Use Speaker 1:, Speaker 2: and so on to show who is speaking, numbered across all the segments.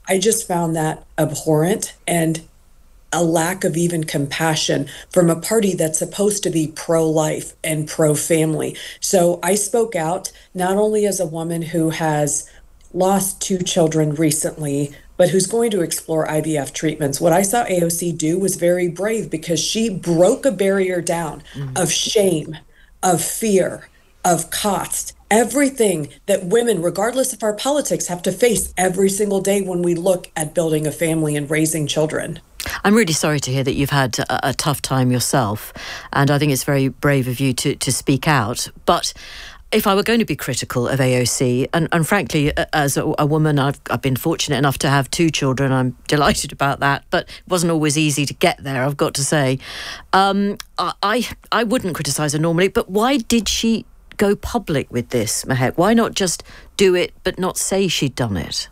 Speaker 1: I just found that abhorrent and a lack of even compassion from a party that's supposed to be pro-life and pro-family. So I spoke out not only as a woman who has lost two children recently, but who's going to explore IVF treatments. What I saw AOC do was very brave because she broke a barrier down of shame, of fear, of cost, everything that women, regardless of our politics, have to face every single day when we look at building a family and raising children.
Speaker 2: I'm really sorry to hear that you've had a tough time yourself, and I think it's very brave of you to speak out. But if I were going to be critical of AOC, and frankly, as a woman, I've been fortunate enough to have two children. I'm delighted about that, but it wasn't always easy to get there, I've got to say. I wouldn't criticise her normally, but why did she go public with this, Mehek? Why not just do it but not say she'd done it?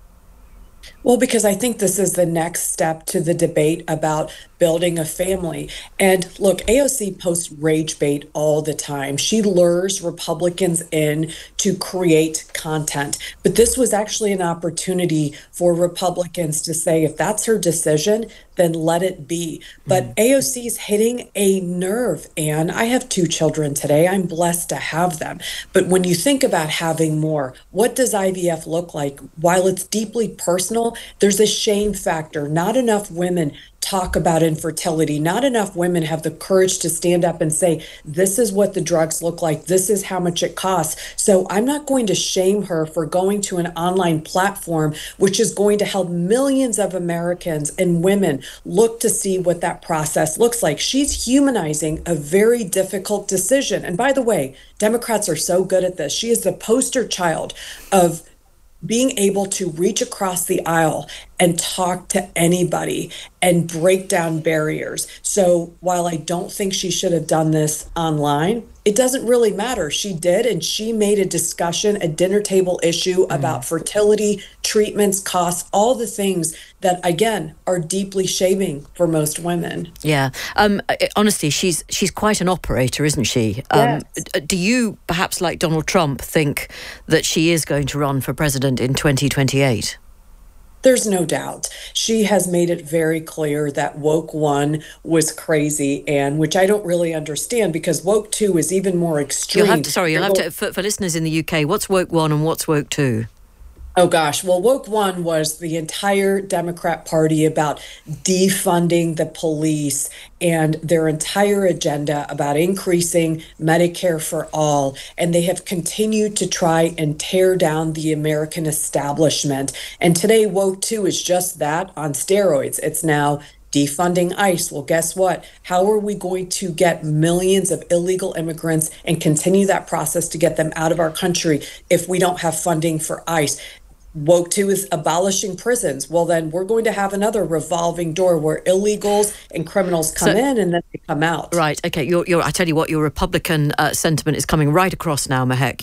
Speaker 1: Well, because I think this is the next step to the debate about building a family. And look, AOC posts rage bait all the time. She lures Republicans in to create content. But this was actually an opportunity for Republicans to say, if that's her decision, then let it be. But AOC's hitting a nerve, Anne. I have two children today. I'm blessed to have them. But when you think about having more, what does IVF look like? While it's deeply personal, there's a shame factor. Not enough women talk about infertility. Not enough women have the courage to stand up and say, this is what the drugs look like. This is how much it costs. So I'm not going to shame her for going to an online platform, which is going to help millions of Americans and women look to see what that process looks like. She's humanizing a very difficult decision. And by the way, Democrats are so good at this. She is the poster child of being able to reach across the aisle and talk to anybody and break down barriers. So while I don't think she should have done this online, it doesn't really matter. She did, and she made a discussion, a dinner table issue about fertility, treatments, costs, all the things that, again, are deeply shaming for most women.
Speaker 2: Yeah. Honestly, she's quite an operator, isn't she?
Speaker 1: Yes.
Speaker 2: Do you, perhaps like Donald Trump, think that she is going to run for president in 2028?
Speaker 1: There's no doubt. She has made it very clear that woke one was crazy, and which I don't really understand because woke two is even more extreme.
Speaker 2: You'll have to, for listeners in the UK, what's woke one and what's woke two?
Speaker 1: Oh, gosh. Well, woke one was the entire Democrat Party about defunding the police and their entire agenda about increasing Medicare for all. And they have continued to try and tear down the American establishment. And today, woke two is just that on steroids. It's now defunding ICE. Well, guess what? How are we going to get millions of illegal immigrants and continue that process to get them out of our country if we don't have funding for ICE? Woke two is abolishing prisons. Well, then we're going to have another revolving door where illegals and criminals come in and then they come out.
Speaker 2: Right. Okay. You're. I tell you what, your Republican sentiment is coming right across now, Mehek.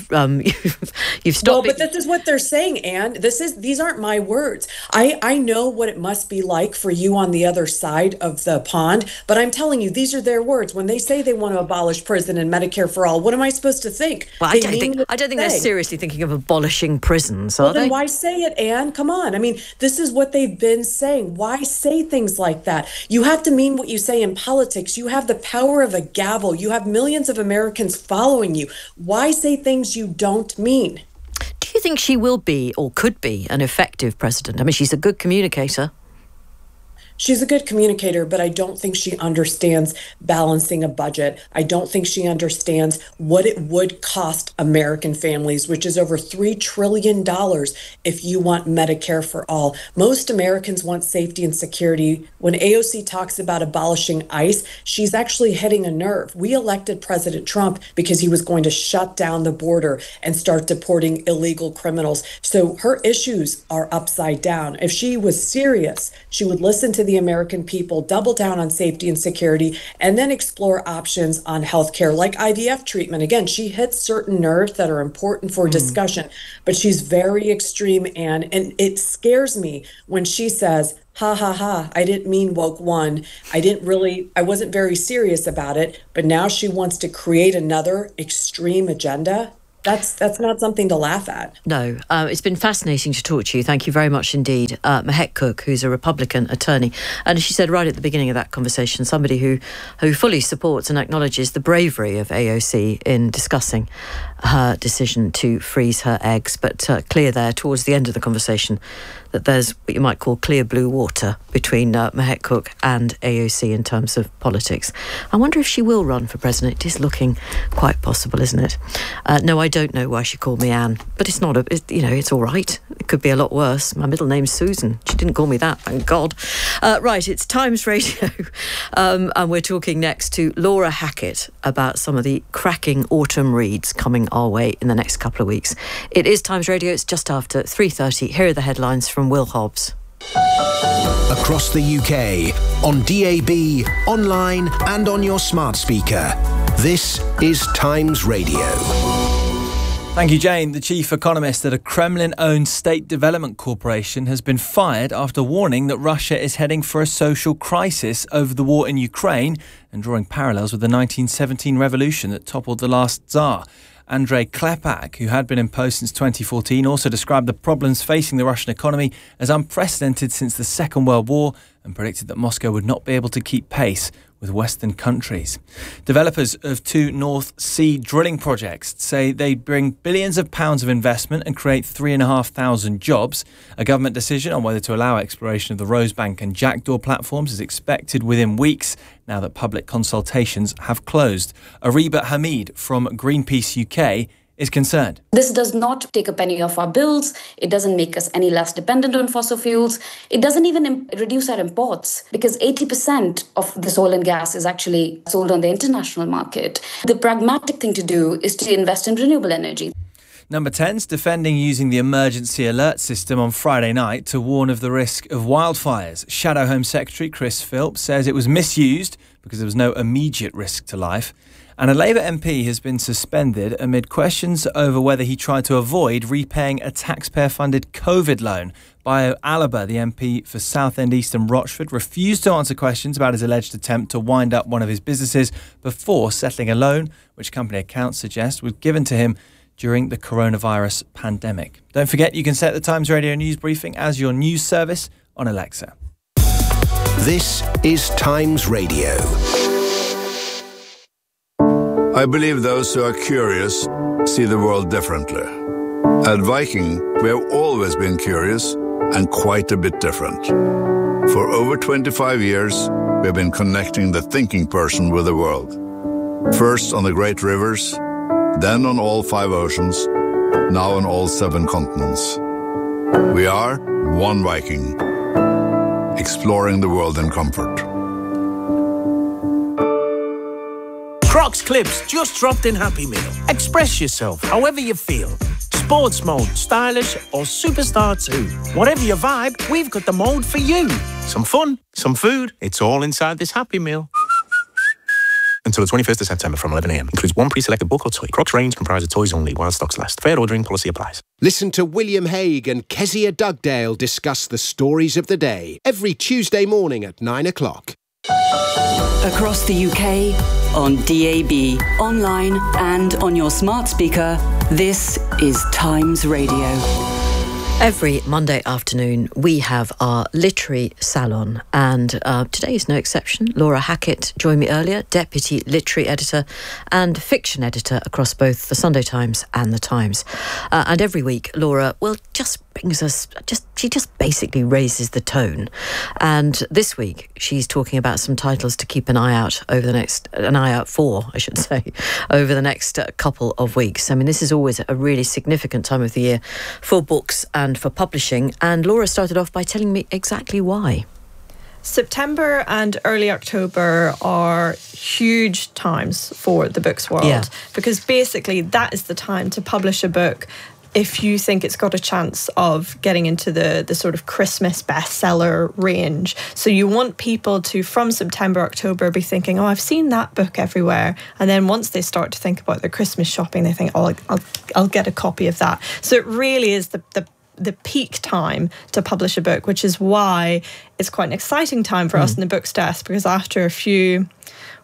Speaker 2: You've stopped.
Speaker 1: Well, but this is what they're saying, Anne. These aren't my words. I know what it must be like for you on the other side of the pond, but I'm telling you, these are their words. When they say they want to abolish prison and Medicare for all, what am I supposed to think?
Speaker 2: Well, I don't think they're seriously thinking of abolishing prisons. Well,
Speaker 1: then why say it, Anne? Come on. I mean, this is what they've been saying. Why say things like that? You have to mean what you say in politics. You have the power of a gavel. You have millions of Americans following you. Why say things you don't mean?
Speaker 2: Do you think she will be or could be an effective president? I mean, she's a good communicator.
Speaker 1: She's a good communicator, but I don't think she understands balancing a budget. I don't think she understands what it would cost American families, which is over $3 trillion if you want Medicare for all. Most Americans want safety and security. When AOC talks about abolishing ICE, she's actually hitting a nerve. We elected President Trump because he was going to shut down the border and start deporting illegal criminals. So her issues are upside down. If she was serious, she would listen to the American people, double down on safety and security, and then explore options on healthcare like IVF treatment. Again, she hits certain nerves that are important for discussion, but she's very extreme, and it scares me when she says, ha, ha, ha, I didn't mean woke one. I wasn't very serious about it, but now she wants to create another extreme agenda. That's not something to laugh at.
Speaker 2: No, it's been fascinating to talk to you. Thank you very much indeed. Mahek Cook, who's a Republican attorney. And as she said right at the beginning of that conversation, somebody who fully supports and acknowledges the bravery of AOC in discussing her decision to freeze her eggs. But clear there towards the end of the conversation that there's what you might call clear blue water between Mahek Cook and AOC in terms of politics. I wonder if she will run for president. It is looking quite possible, isn't it? No, I don't know why she called me Anne, but it's not it's all right. It could be a lot worse. My middle name's Susan. She didn't call me that, thank God. Right, it's Times Radio, and we're talking next to Laura Hackett about some of the cracking autumn reads coming our way in the next couple of weeks. It is Times Radio. It's just after 3:30. Here are the headlines from Will Hobbs.
Speaker 3: Across the UK, on DAB, online and on your smart speaker. This is Times Radio.
Speaker 4: Thank you, Jane. The chief economist at a Kremlin-owned State Development Corporation has been fired after warning that Russia is heading for a social crisis over the war in Ukraine and drawing parallels with the 1917 revolution that toppled the last Tsar. Andrei Klepak, who had been in post since 2014, also described the problems facing the Russian economy as unprecedented since the Second World War and predicted that Moscow would not be able to keep pace with Western countries. Developers of two North Sea drilling projects say they'd bring billions of pounds of investment and create 3,500 jobs. A government decision on whether to allow exploration of the Rosebank and Jackdaw platforms is expected within weeks, now that public consultations have closed. Ariba Hamid from Greenpeace UK is concerned.
Speaker 5: This does not take a penny off our bills. It doesn't make us any less dependent on fossil fuels. It doesn't even reduce our imports because 80% of this oil and gas is actually sold on the international market. The pragmatic thing to do is to invest in renewable energy.
Speaker 4: Number 10's defending using the emergency alert system on Friday night to warn of the risk of wildfires. Shadow Home Secretary Chris Philp says it was misused because there was no immediate risk to life. And a Labour MP has been suspended amid questions over whether he tried to avoid repaying a taxpayer-funded COVID loan. Bayo Alaba, the MP for Southend East and Rochford, refused to answer questions about his alleged attempt to wind up one of his businesses before settling a loan, which company accounts suggest was given to him during the coronavirus pandemic. Don't forget, you can set the Times Radio News Briefing as your news service on Alexa.
Speaker 3: This is Times Radio.
Speaker 6: I believe those who are curious see the world differently. At Viking, we have always been curious and quite a bit different. For over 25 years, we have been connecting the thinking person with the world. First on the great rivers, then on all 5 oceans, now on all 7 continents. We are one Viking, exploring the world in comfort.
Speaker 7: Crocs Clips just dropped in Happy Meal. Express yourself however you feel. Sports mode, stylish or superstar too. Whatever your vibe, we've got the mode for you. Some fun, some food, it's all inside this Happy Meal. Until the 21st of September from 11 a.m. Includes one pre-selected book or toy. Crocs range comprises toys only while stocks last. Fair ordering policy applies.
Speaker 3: Listen to William Hague and Kezia Dugdale discuss the stories of the day every Tuesday morning at 9 o'clock.
Speaker 8: Across the UK, on DAB, online and on your smart speaker, this is Times Radio.
Speaker 2: Every Monday afternoon, we have our literary salon, and today is no exception. Laura Hackett joined me earlier, Deputy Literary Editor and Fiction Editor across both the Sunday Times and the Times. And every week, Laura just brings us, she just basically raises the tone. And this week, she's talking about some titles to keep an eye out over the next, over the next couple of weeks. I mean, this is always a really significant time of the year for books and for publishing. And Laura started off by telling me exactly why.
Speaker 9: September and early October are huge times for the books world, because basically that is the time to publish a book if you think it's got a chance of getting into the sort of Christmas bestseller range. So you want people to, from September, October, be thinking, oh, I've seen that book everywhere. And then once they start to think about their Christmas shopping, they think, oh, I'll get a copy of that. So it really is the peak time to publish a book, which is why it's quite an exciting time for us in the Books Desk, because after a few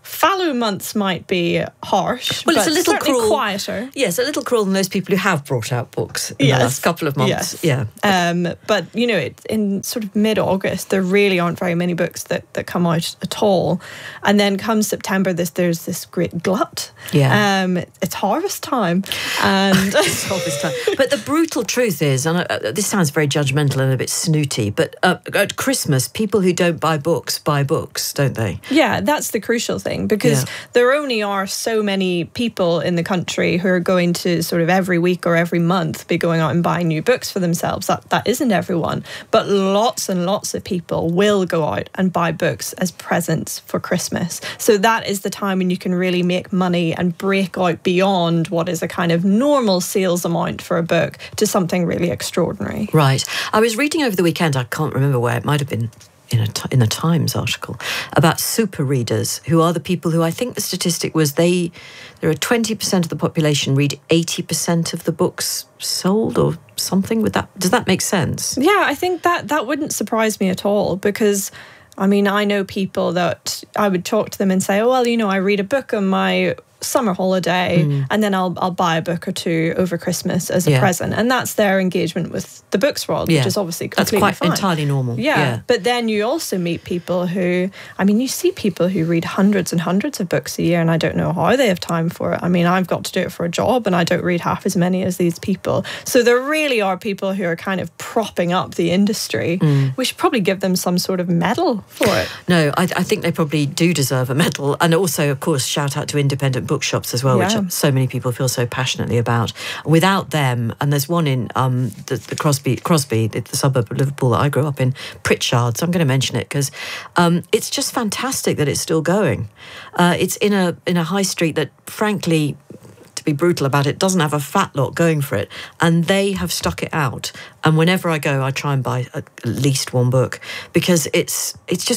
Speaker 9: fallow months might be harsh.
Speaker 2: Well,
Speaker 9: but
Speaker 2: it's a little
Speaker 9: certainly
Speaker 2: cruel.
Speaker 9: Quieter.
Speaker 2: Yes, a little cruel than those people who have brought out books in the last couple of months.
Speaker 9: Yes.
Speaker 2: Yeah.
Speaker 9: But, in sort of mid-August, there really aren't very many books that come out at all. And then come September, there's this great glut.
Speaker 2: Yeah.
Speaker 9: It's harvest time. And
Speaker 2: it's harvest time. But the brutal truth is, and this sounds very judgmental and a bit snooty, but at Christmas, people who don't buy books, don't they?
Speaker 9: Yeah, that's the crucial thing, because there only are so many people in the country who are going to sort of every week or every month be going out and buying new books for themselves. That isn't everyone, but lots and lots of people will go out and buy books as presents for Christmas. So that is the time when you can really make money and break out beyond what is a kind of normal sales amount for a book to something really extraordinary.
Speaker 2: Right. I was reading over the weekend, I can't remember where, it might have been in a Times article, about super readers, who are the people who, I think the statistic was there are 20% of the population read 80% of the books sold or something. Does that make sense?
Speaker 9: Yeah, I think that wouldn't surprise me at all, because I know people that I would talk to them and say, oh, well, I read a book on my summer holiday and then I'll buy a book or two over Christmas as a present, and that's their engagement with the books world, which is obviously completely
Speaker 2: that's quite
Speaker 9: fine.
Speaker 2: entirely normal.
Speaker 9: But then you also meet people who, you see people who read hundreds and hundreds of books a year, and I don't know how they have time for it. I've got to do it for a job and I don't read half as many as these people. So there really are people who are kind of propping up the industry. We should probably give them some sort of medal for it.
Speaker 2: No, I think they probably do deserve a medal, and also, of course, shout out to independent bookshops as well, which so many people feel so passionately about. Without them, and there's one in the Crosby, the suburb of Liverpool that I grew up in, Pritchard, so I'm going to mention it because it's just fantastic that it's still going. It's in a high street that, frankly, to be brutal about it, doesn't have a fat lot going for it, and they have stuck it out. And whenever I go, I try and buy at least one book, because it's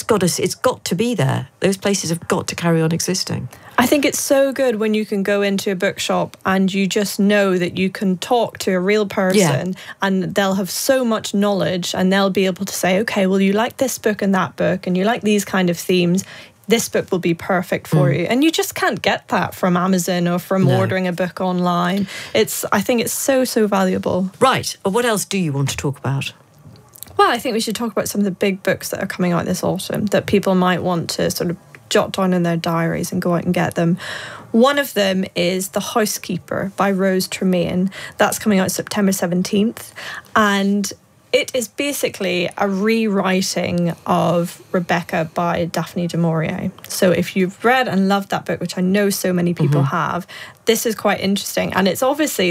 Speaker 2: got to be there. Those places have got to carry on existing.
Speaker 9: I think it's so good when you can go into a bookshop and you just know that you can talk to a real person and they'll have so much knowledge, and they'll be able to say, okay, well, you like this book and that book and you like these kind of themes, this book will be perfect for you. And you just can't get that from Amazon or from ordering a book online. I think it's so, so valuable.
Speaker 2: Right. What else do you want to talk about?
Speaker 9: Well, I think we should talk about some of the big books that are coming out this autumn that people might want to sort of jot down in their diaries and go out and get them. One of them is The Housekeeper by Rose Tremaine. That's coming out September 17th. And it is basically a rewriting of Rebecca by Daphne du Maurier. So if you've read and loved that book, which I know so many people have, this is quite interesting. And it's obviously,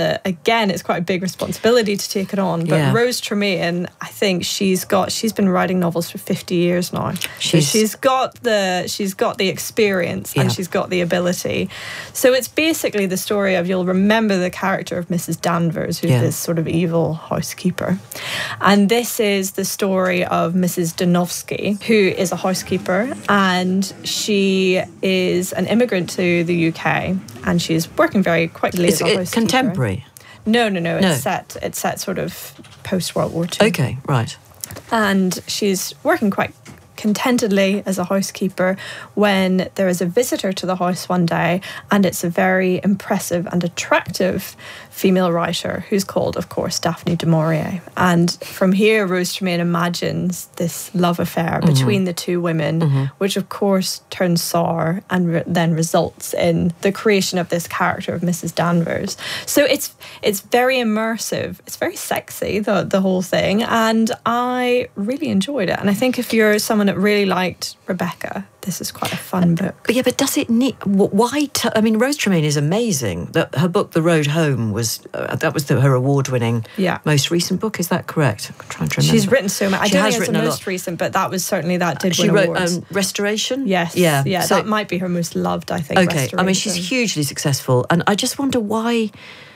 Speaker 9: it's quite a big responsibility to take it on. But Rose Tremaine, I think she's been writing novels for 50 years now. She's got the experience and she's got the ability. So it's basically the story of, you'll remember the character of Mrs. Danvers, who's this sort of evil housekeeper. And this is the story of Mrs. Donofsky, who is a housekeeper, and she is an immigrant to the UK, and she's working quite late as a housekeeper.
Speaker 2: Contemporary?
Speaker 9: No. It's set sort of post-World War II.
Speaker 2: Okay, right.
Speaker 9: And she's working quite contentedly as a housekeeper when there is a visitor to the house one day, and it's a very impressive and attractive female writer who's called, of course, Daphne du Maurier. And from here, Rose Tremaine imagines this love affair between the two women, which of course turns sour and then results in the creation of this character of Mrs. Danvers. So it's very immersive. It's very sexy, the whole thing, and I really enjoyed it. And I think if you're someone that really liked Rebecca, this is quite a fun book.
Speaker 2: But does it need... Why... Rose Tremaine is amazing. Her book, The Road Home, was her award-winning most recent book. Is that correct? I'm trying to remember.
Speaker 9: She's written so much. I don't think it's the most recent, but that did win awards.
Speaker 2: She wrote Restoration?
Speaker 9: Yes. Yeah, so that might be her most loved, I think,
Speaker 2: okay.
Speaker 9: Restoration.
Speaker 2: She's hugely successful, and I just wonder why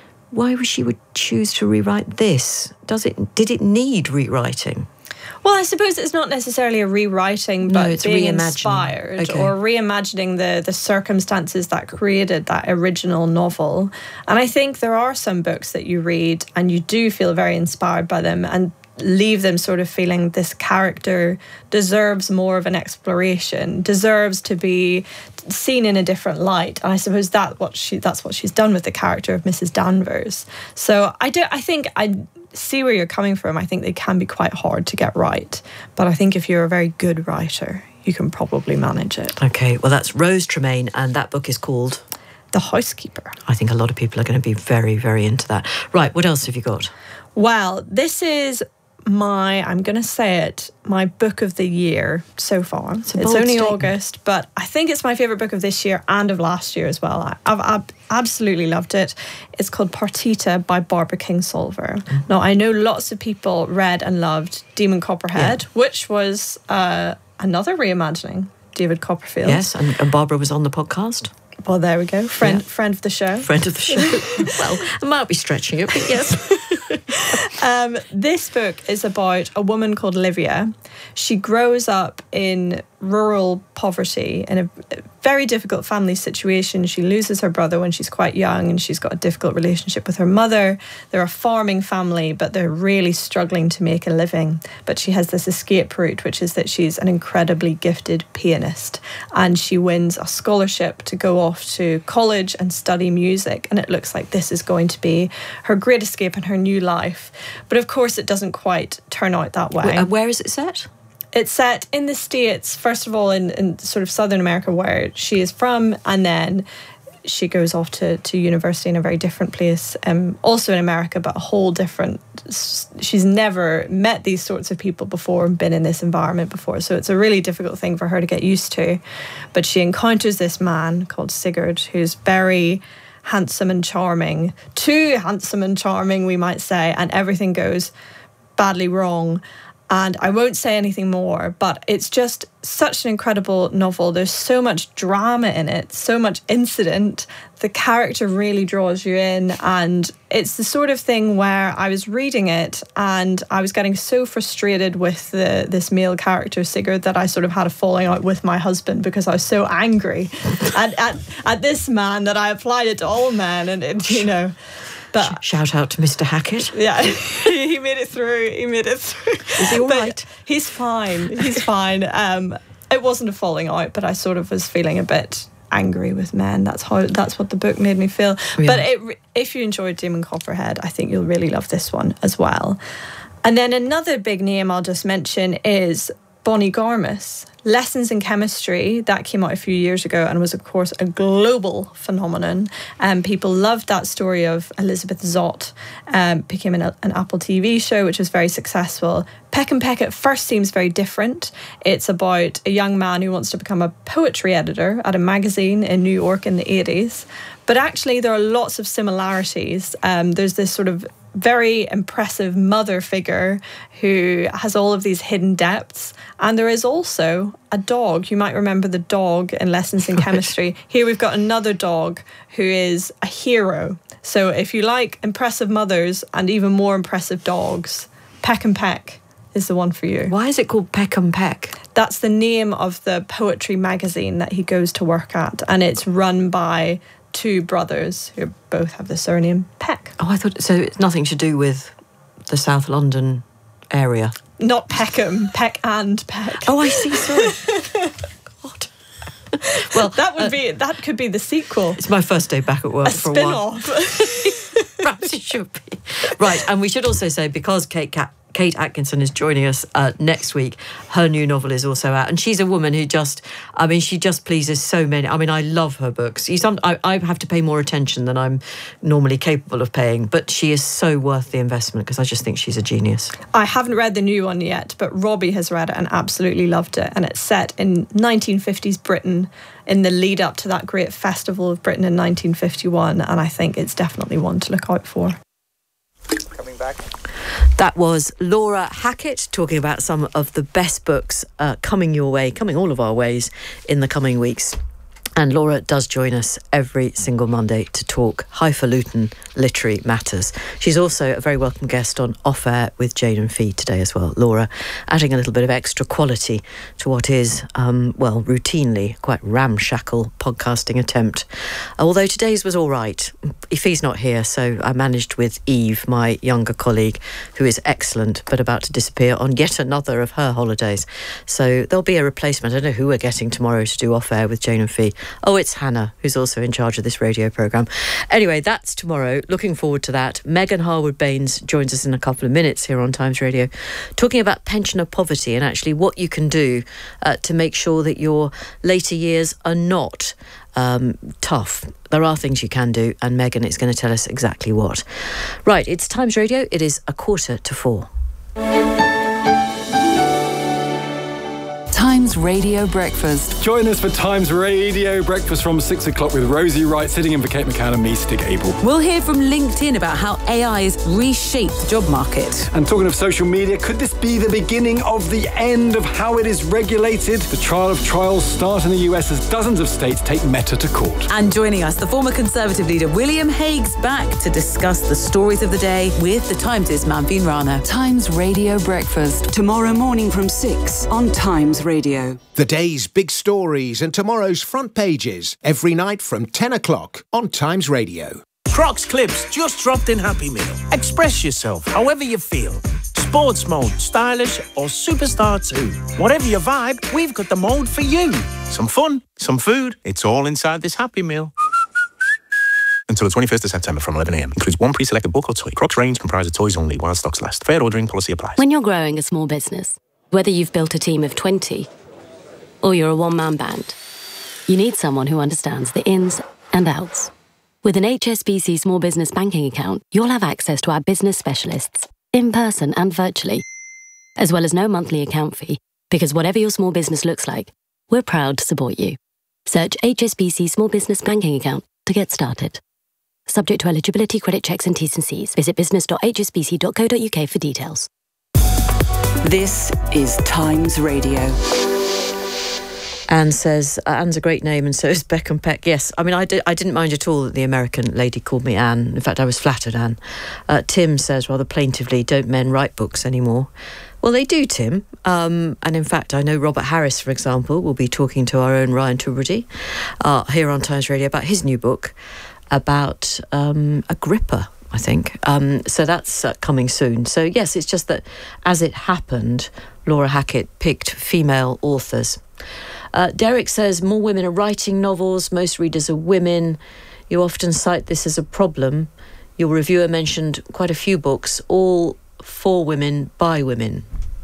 Speaker 2: she would choose to rewrite this. Did it need rewriting?
Speaker 9: Well, I suppose it's not necessarily a rewriting, but it's being inspired or reimagining the circumstances that created that original novel. And I think there are some books that you read and you do feel very inspired by them, and leave them sort of feeling this character deserves more of an exploration, deserves to be seen in a different light. And I suppose that's what she's done with the character of Mrs. Danvers. So I think I see where you're coming from. I think they can be quite hard to get right. But I think if you're a very good writer, you can probably manage it.
Speaker 2: Okay, well, that's Rose Tremaine, and that book is called
Speaker 9: The Housekeeper.
Speaker 2: I think a lot of people are going to be very, very into that. Right, what else have you got?
Speaker 9: Well, this is I'm going to say it, my book of the year so far. It's only August, but I think it's my favourite book of this year and of last year as well. I've absolutely loved it. It's called Partita by Barbara Kingsolver. Now, I know lots of people read and loved Demon Copperhead, which was another reimagining, David Copperfield.
Speaker 2: Yes, and Barbara was on the podcast.
Speaker 9: Well, there we go. Friend of the show.
Speaker 2: Friend of the show. Well, I might be stretching it, but yes.
Speaker 9: This book is about a woman called Livia. She grows up in rural poverty in a very difficult family situation. She loses her brother when she's quite young, and she's got a difficult relationship with her mother. They're a farming family, but they're really struggling to make a living. But she has this escape route, which is that she's an incredibly gifted pianist, and she wins a scholarship to go off to college and study music. And it looks like this is going to be her great escape and her new life. But of course, it doesn't quite turn out that way.
Speaker 2: Where is it set?
Speaker 9: It's set in the States, first of all, in sort of Southern America, where she is from, and then she goes off to university in a very different place, also in America, but a whole different... She's never met these sorts of people before and been in this environment before, so it's a really difficult thing for her to get used to. But she encounters this man called Sigurd, who's very handsome and charming, too handsome and charming, we might say, and everything goes badly wrong. And I won't say anything more, but it's just such an incredible novel. There's so much drama in it, so much incident. The character really draws you in, and it's the sort of thing where I was reading it and I was getting so frustrated with this male character, Sigurd, that I sort of had a falling out with my husband because I was so angry at this man that I applied it to all men, and you know... But
Speaker 2: shout out to Mr. Hackett.
Speaker 9: Yeah, he made it through.
Speaker 2: Is he all right?
Speaker 9: He's fine. It wasn't a falling out, but I sort of was feeling a bit angry with men. That's what the book made me feel. Yeah. But if you enjoyed Demon Copperhead, I think you'll really love this one as well. And then another big name I'll just mention is Bonnie Garmus. Lessons in Chemistry, that came out a few years ago and was, of course, a global phenomenon. People loved that story of Elizabeth Zott. Became an Apple TV show, which was very successful. Peck and Peck at first seems very different. It's about a young man who wants to become a poetry editor at a magazine in New York in the 80s. But actually, there are lots of similarities. There's this sort of very impressive mother figure who has all of these hidden depths. And there is also a dog. You might remember the dog in Lessons in Chemistry. Here we've got another dog who is a hero. So if you like impressive mothers and even more impressive dogs, Peck and Peck is the one for you.
Speaker 2: Why is it called Peck and Peck?
Speaker 9: That's the name of the poetry magazine that he goes to work at. And it's run by two brothers who both have the surname Peck.
Speaker 2: Oh, I thought so. It's nothing to do with the South London area.
Speaker 9: Not Peckham, Peck and Peck.
Speaker 2: Oh, I see. Sorry. God. Well,
Speaker 9: that could be the sequel.
Speaker 2: It's my first day back at work for a while.
Speaker 9: A spin-off.
Speaker 2: Perhaps it should be. Right, and we should also say, because Kate Atkinson is joining us next week, her new novel is also out, and she's a woman who she just pleases so many. I mean, I love her books. I have to pay more attention than I'm normally capable of paying, but she is so worth the investment because I just think she's a genius.
Speaker 9: I haven't read the new one yet, but Robbie has read it and absolutely loved it, and it's set in 1950s Britain in the lead up to that great festival of Britain in 1951, and I think it's definitely one to look out for.
Speaker 10: Coming back.
Speaker 2: That was Laura Hackett talking about some of the best books coming your way, coming all of our ways in the coming weeks. And Laura does join us every single Monday to talk highfalutin literary matters. She's also a very welcome guest on Off Air with Jane and Fee today as well. Laura adding a little bit of extra quality to what is, routinely quite ramshackle podcasting attempt. Although today's was all right. Fee's not here, so I managed with Eve, my younger colleague, who is excellent, but about to disappear on yet another of her holidays. So there'll be a replacement. I don't know who we're getting tomorrow to do Off Air with Jane and Fee. Oh, it's Hannah, who's also in charge of this radio programme. Anyway, that's tomorrow. Looking forward to that. Megan Harwood-Baines joins us in a couple of minutes here on Times Radio, talking about pensioner poverty and actually what you can do to make sure that your later years are not tough. There are things you can do, and Megan is going to tell us exactly what. Right, it's Times Radio. It is 4:15.
Speaker 8: Times Radio Breakfast.
Speaker 11: Join us for Times Radio Breakfast from 6 o'clock with Rosie Wright sitting in for Kate McCann and me, Stig Abel.
Speaker 12: We'll hear from LinkedIn about how AI has reshaped the job market.
Speaker 11: And talking of social media, could this be the beginning of the end of how it is regulated? The trial of trials start in the US as dozens of states take Meta to court.
Speaker 12: And joining us, the former Conservative leader William Hague's back to discuss the stories of the day with the Times' Manveen Rana.
Speaker 8: Times Radio Breakfast. Tomorrow morning from 6 on Times Radio.
Speaker 3: The day's big stories and tomorrow's front pages every night from 10 o'clock on Times Radio.
Speaker 7: Crocs Clips just dropped in Happy Meal. Express yourself however you feel. Sports mode, stylish or superstar too. Whatever your vibe, we've got the mode for you. Some fun, some food, it's all inside this Happy Meal. Until the 21st of September from 11 a.m. Includes one pre-selected book or toy. Crocs range comprises toys only while stocks last. Fair ordering policy applies.
Speaker 13: When you're growing a small business, whether you've built a team of 20 or you're a one-man band, you need someone who understands the ins and outs. With an HSBC Small Business Banking account, you'll have access to our business specialists, in person and virtually, as well as no monthly account fee, because whatever your small business looks like, we're proud to support you. Search HSBC Small Business Banking account to get started. Subject to eligibility, credit checks and T's and C's. Visit business.hsbc.co.uk for details.
Speaker 8: This is Times Radio.
Speaker 2: Anne says, Anne's a great name and so is Beck and Peck. Yes, I mean, I didn't mind at all that the American lady called me Anne. In fact, I was flattered, Anne. Tim says rather plaintively, don't men write books anymore? Well, they do, Tim. And in fact, I know Robert Harris, for example, will be talking to our own Ryan Tubridy here on Times Radio about his new book about Agrippa, I think. So that's coming soon. So yes, it's just that as it happened, Laura Hackett picked female authors. Derek says more women are writing novels, most readers are women. You often cite this as a problem. Your reviewer mentioned quite a few books, all for women, by women.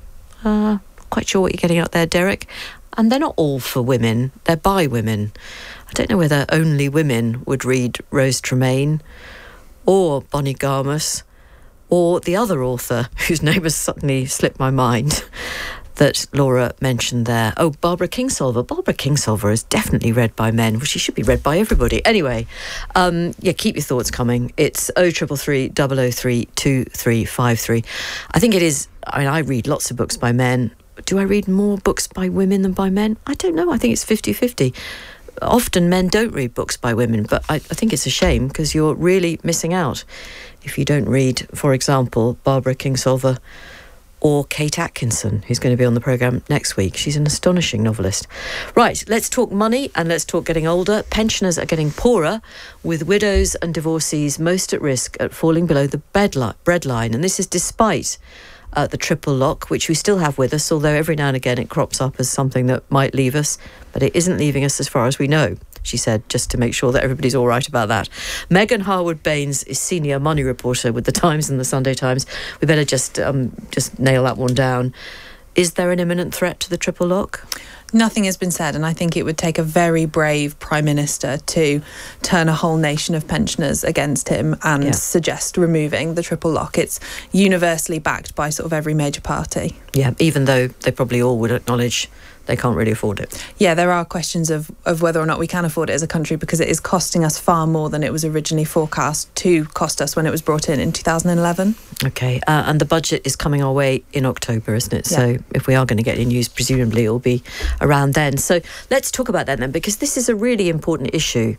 Speaker 2: Quite sure what you're getting at there, Derek. And they're not all for women, they're by women. I don't know whether only women would read Rose Tremaine or Bonnie Garmus or the other author whose name has suddenly slipped my mind that Laura mentioned there. Oh, Barbara Kingsolver. Barbara Kingsolver is definitely read by men. Well, she should be read by everybody. Anyway, keep your thoughts coming. It's 0333 003 2353. I think it is, I read lots of books by men. Do I read more books by women than by men? I don't know. I think it's 50-50. Often men don't read books by women, but I think it's a shame because you're really missing out if you don't read, for example, Barbara Kingsolver or Kate Atkinson, who's going to be on the programme next week. She's an astonishing novelist. Right, let's talk money and let's talk getting older. Pensioners are getting poorer, with widows and divorcees most at risk at falling below the breadline. And this is despite the triple lock, which we still have with us, although every now and again it crops up as something that might leave us, but it isn't leaving us as far as we know, she said, just to make sure that everybody's all right about that. Megan Harwood-Baines is senior money reporter with The Times and The Sunday Times. We better just nail that one down. Is there an imminent threat to the triple lock?
Speaker 14: Nothing has been said, and I think it would take a very brave Prime Minister to turn a whole nation of pensioners against him and suggest removing the triple lock. It's universally backed by sort of every major party.
Speaker 2: Yeah, even though they probably all would acknowledge they can't really afford it.
Speaker 14: Yeah, there are questions of whether or not we can afford it as a country, because it is costing us far more than it was originally forecast to cost us when it was brought in 2011.
Speaker 2: OK, and the budget is coming our way in October, isn't it? Yeah. So if we are going to get any news, presumably it'll be around then. So let's talk about that then, because this is a really important issue.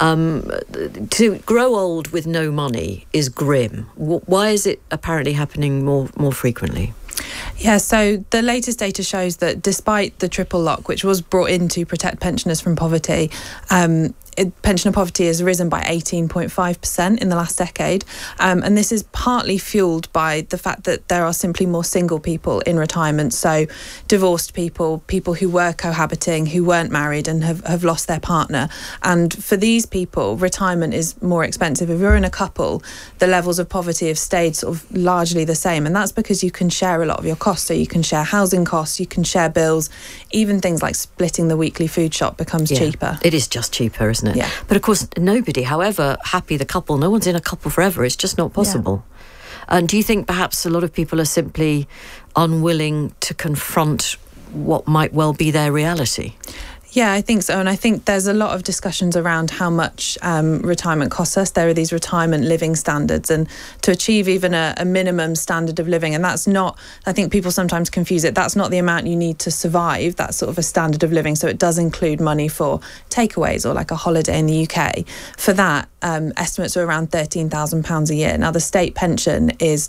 Speaker 2: To grow old with no money is grim. Why is it apparently happening more frequently?
Speaker 14: Yeah, so the latest data shows that despite the triple lock, which was brought in to protect pensioners from poverty, pensioner poverty has risen by 18.5% in the last decade. And this is partly fueled by the fact that there are simply more single people in retirement. So divorced people who were cohabiting, who weren't married and have lost their partner. And for these people, retirement is more expensive. If you're in a couple, the levels of poverty have stayed sort of largely the same. And that's because you can share a lot of your costs. So you can share housing costs, you can share bills, even things like splitting the weekly food shop becomes cheaper.
Speaker 2: It is just cheaper, isn't it?
Speaker 14: Yeah.
Speaker 2: But of course, nobody, however happy the couple, no one's in a couple forever. It's just not possible. Yeah. And do you think perhaps a lot of people are simply unwilling to confront what might well be their reality?
Speaker 14: Yeah, I think so. And I think there's a lot of discussions around how much retirement costs us. There are these retirement living standards, and to achieve even a minimum standard of living, and that's not, I think people sometimes confuse it, that's not the amount you need to survive. That's sort of a standard of living. So it does include money for takeaways or like a holiday in the UK. For that, estimates are around £13,000 a year. Now, the state pension is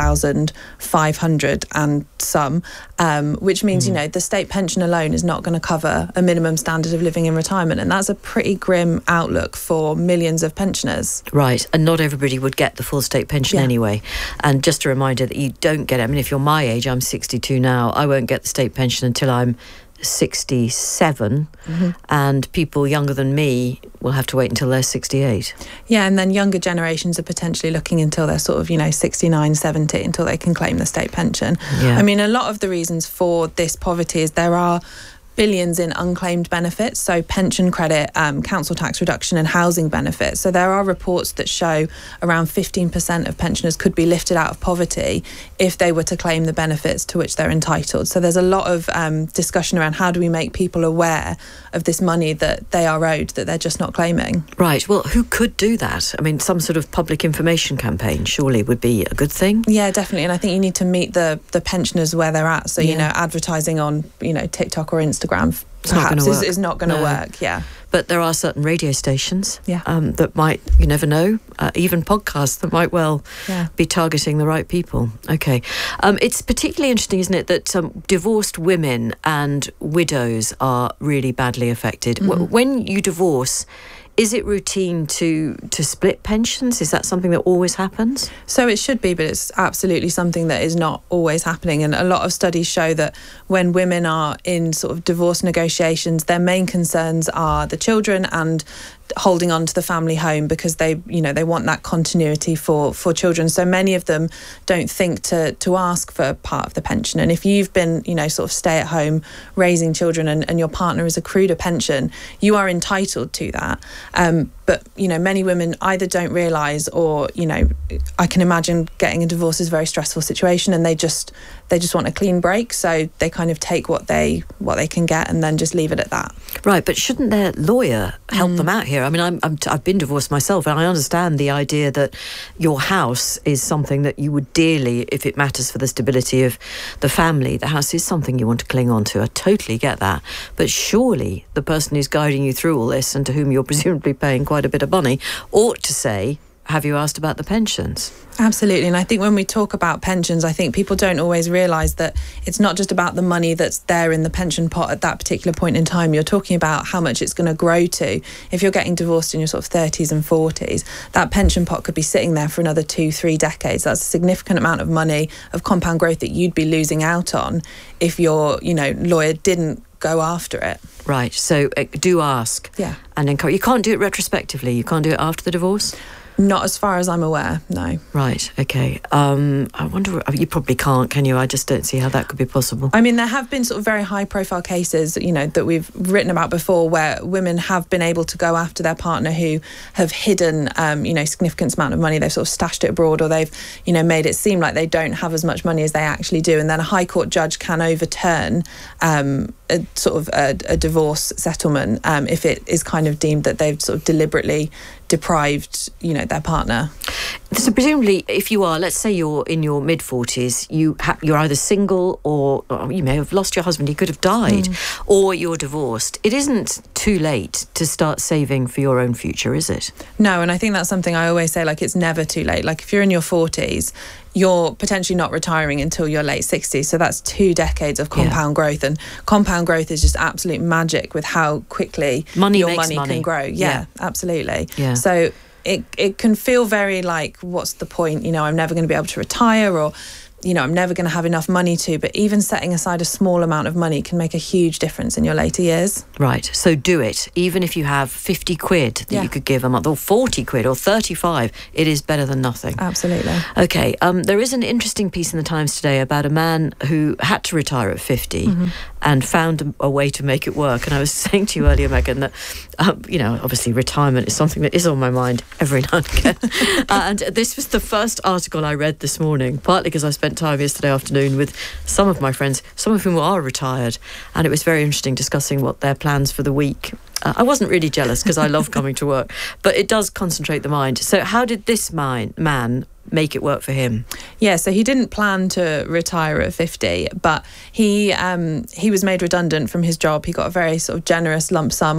Speaker 14: £12,500 and some, which means, you know, the state pension alone is not going to cover a minimum standard of living in retirement, and that's a pretty grim outlook for millions of pensioners.
Speaker 2: Right, and not everybody would get the full state pension anyway. And just a reminder that you don't get it. I mean, if you're my age, I'm 62 now, I won't get the state pension until I'm 67, and people younger than me will have to wait until they're 68.
Speaker 14: Yeah, and then younger generations are potentially looking until they're sort of, 69, 70 until they can claim the state pension. I mean, a lot of the reasons for this poverty is there are billions in unclaimed benefits, so pension credit, council tax reduction and housing benefits. So there are reports that show around 15% of pensioners could be lifted out of poverty if they were to claim the benefits to which they're entitled. So there's a lot of discussion around how do we make people aware of this money that they are owed, that they're just not claiming.
Speaker 2: Right, well, who could do that? I mean, some sort of public information campaign surely would be a good thing.
Speaker 14: Yeah, definitely. And I think you need to meet the pensioners where they're at. So, advertising on, TikTok or Instagram perhaps is not going to work. Yeah.
Speaker 2: But there are certain radio stations that might, you never know, even podcasts that might well be targeting the right people. Okay. It's particularly interesting, isn't it, that divorced women and widows are really badly affected. When you divorce, is it routine to split pensions? Is that something that always happens?
Speaker 14: So it should be, but it's absolutely something that is not always happening. And a lot of studies show that when women are in sort of divorce negotiations, their main concerns are the children and holding on to the family home, because they want that continuity for children. So many of them don't think to ask for part of the pension. And if you've been, sort of stay at home raising children and your partner has accrued a pension, you are entitled to that. But, many women either don't realise or, I can imagine getting a divorce is a very stressful situation and they just want a clean break. So they kind of take what they can get and then just leave it at that.
Speaker 2: Right, but shouldn't their lawyer help them out here? I mean, I've been divorced myself, and I understand the idea that your house is something that you would dearly, if it matters for the stability of the family, the house is something you want to cling on to. I totally get that. But surely the person who's guiding you through all this and to whom you're presumably paying quite a bit of money ought to say, have you asked about the pensions?
Speaker 14: Absolutely. And I think when we talk about pensions, I think people don't always realise that it's not just about the money that's there in the pension pot at that particular point in time. You're talking about how much it's going to grow to. If you're getting divorced in your sort of 30s and 40s, that pension pot could be sitting there for another 2-3 decades. That's a significant amount of money of compound growth that you'd be losing out on if your, lawyer didn't go after it.
Speaker 2: Right. So do ask.
Speaker 14: Yeah.
Speaker 2: And encourage. You can't do it retrospectively. You can't do it after the divorce?
Speaker 14: Not as far as I'm aware, no.
Speaker 2: Right, okay. I wonder, you probably can't, can you? I just don't see how that could be possible.
Speaker 14: I mean, there have been sort of very high-profile cases, that we've written about before where women have been able to go after their partner who have hidden, significant amount of money. They've sort of stashed it abroad, or they've, made it seem like they don't have as much money as they actually do. And then a High Court judge can overturn a divorce settlement if it is kind of deemed that they've sort of deliberately deprived, their partner.
Speaker 2: So presumably, if you are, let's say you're in your mid-40s, you're either single or you may have lost your husband, he could have died, or you're divorced. It isn't too late to start saving for your own future, is it?
Speaker 14: No, and I think that's something I always say, like, it's never too late. Like, if you're in your 40s, you're potentially not retiring until your late 60s. So that's 2 decades of compound growth. And compound growth is just absolute magic with how quickly your money can grow. Yeah, absolutely. Yeah. So it can feel very like, what's the point? You know, I'm never going to be able to retire, or, you know, I'm never going to have enough money to. But even setting aside a small amount of money can make a huge difference in your later years.
Speaker 2: Right. So do it. Even if you have 50 quid that you could give a month, or 40 quid, or 35, it is better than nothing.
Speaker 14: Absolutely.
Speaker 2: Okay. There is an interesting piece in the Times today about a man who had to retire at 50 and found a way to make it work. And I was saying to you earlier, Megan, that, you know, obviously retirement is something that is on my mind every now and again. And this was the first article I read this morning, partly because I spent time yesterday afternoon with some of my friends, some of whom are retired, and it was very interesting discussing what their plans for the week. I wasn't really jealous because I love coming to work, but it does concentrate the mind. So how did this man make it work for him?
Speaker 14: Yeah, so he didn't plan to retire at 50, but he was made redundant from his job. He got a very sort of generous lump sum,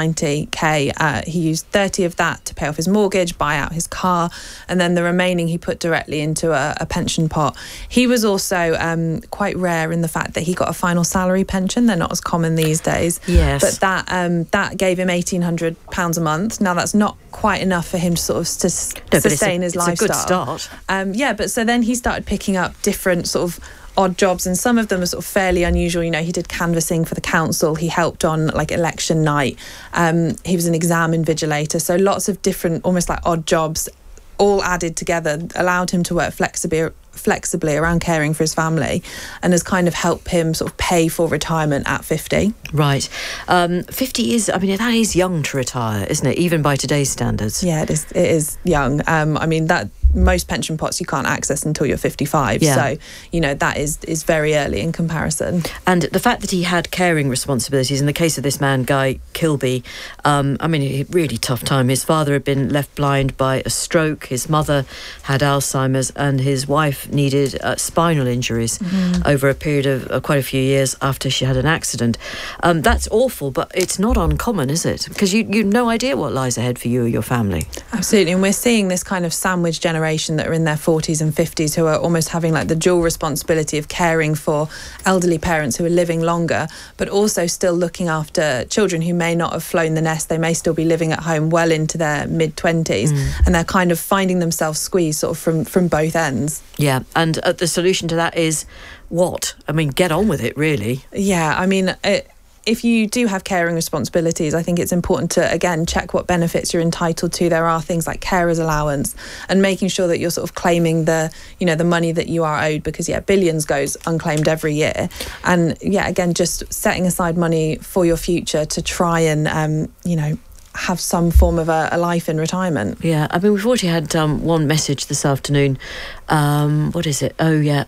Speaker 14: 190k. He used 30 of that to pay off his mortgage, buy out his car, and then the remaining he put directly into a pension pot. He was also quite rare in the fact that he got a final salary pension. They're not as common these days.
Speaker 2: Yes.
Speaker 14: But that gave him £1,800 a month. Now, that's not quite enough for him to sort of sustain his lifestyle.
Speaker 2: It's a good start.
Speaker 14: But so then he started picking up different sort of odd jobs, and some of them are sort of fairly unusual. You know, he did canvassing for the council. He helped on like election night. He was an exam invigilator. So lots of different, almost like odd jobs, all added together, allowed him to work flexibly around caring for his family, and has kind of helped him sort of pay for retirement at 50.
Speaker 2: Right. 50 is, I mean, that is young to retire, isn't it? Even by today's standards.
Speaker 14: Yeah, it is young. I mean, that most pension pots you can't access until you're 55.
Speaker 2: Yeah.
Speaker 14: So, you know, that is very early in comparison.
Speaker 2: And the fact that he had caring responsibilities, in the case of this man, Guy Kilby, I mean, a really tough time. His father had been left blind by a stroke. His mother had Alzheimer's, and his wife needed spinal injuries over a period of quite a few years after she had an accident. That's awful, but it's not uncommon, is it? Because you've no idea what lies ahead for you or your family.
Speaker 14: Absolutely. And we're seeing this kind of sandwich generation that are in their 40s and 50s who are almost having like the dual responsibility of caring for elderly parents who are living longer, but also still looking after children who may not have flown the nest. They may still be living at home well into their mid-20s, and they're kind of finding themselves squeezed sort of from both ends.
Speaker 2: Yeah, and the solution to that is what? I mean, get on with it, really.
Speaker 14: Yeah, I mean, if you do have caring responsibilities, I think it's important to, again, check what benefits you're entitled to. There are things like carer's allowance, and making sure that you're sort of claiming the money that you are owed, because, billions goes unclaimed every year. And, again, just setting aside money for your future to try and, have some form of a life in retirement.
Speaker 2: Yeah, I mean, we've already had one message this afternoon. What is it? Oh, yeah.